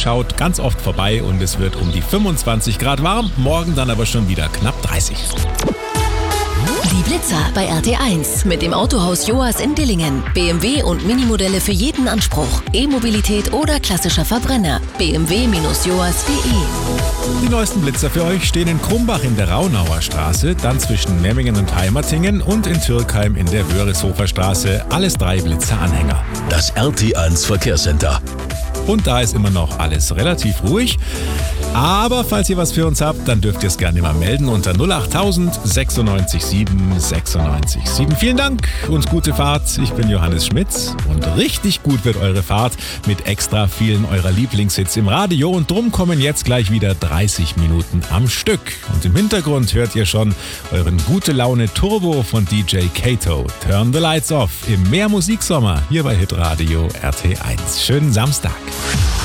schaut ganz oft vorbei und es wird um die 25 Grad warm. Morgen dann aber schon wieder knapp 30. Die Blitzer bei RT1 mit dem Autohaus Joas in Dillingen. BMW und Minimodelle für jeden Anspruch. E-Mobilität oder klassischer Verbrenner. bmw-joas.de. Die neuesten Blitzer für euch stehen in Krumbach in der Raunauer Straße, dann zwischen Memmingen und Heimertingen und in Türkheim in der Wörishofer Straße. Alles 3 Blitzer-Anhänger. Das RT1 Verkehrscenter. Und da ist immer noch alles relativ ruhig. Aber falls ihr was für uns habt, dann dürft ihr es gerne mal melden unter 08000 96 7 96 7. Vielen Dank und gute Fahrt. Ich bin Johannes Schmitz und richtig gut wird eure Fahrt mit extra vielen eurer Lieblingshits im Radio. Und drum kommen jetzt gleich wieder 30 Minuten am Stück. Und im Hintergrund hört ihr schon euren Gute-Laune-Turbo von DJ Kato. Turn the Lights Off im Mehr Musiksommer hier bei Hitradio RT1. Schönen Samstag.